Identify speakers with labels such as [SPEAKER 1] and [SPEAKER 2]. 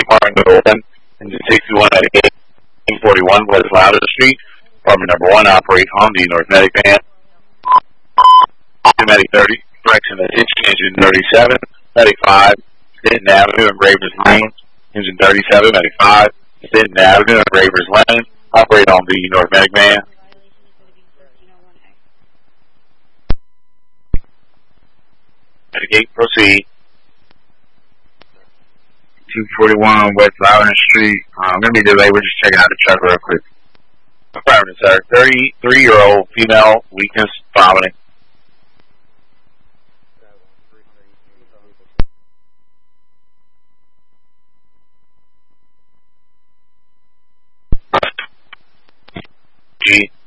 [SPEAKER 1] Department to open. Engine 6198, 41 West Louder Street. Department number 1, operate on the North Medic van. Medic 30, correction, engine 37, Medic 5, Denton Avenue, Engravers Lane. Engine 37, Medic 5, Denton Avenue, Engravers Lane. Operate on the North Medic van. Medic 8, proceed.
[SPEAKER 2] 241 West Louder Street. Gonna be delayed. We're just checking out the truck real quick.
[SPEAKER 1] Affirmative, sir. 33-year-old female, weakness, vomiting. G.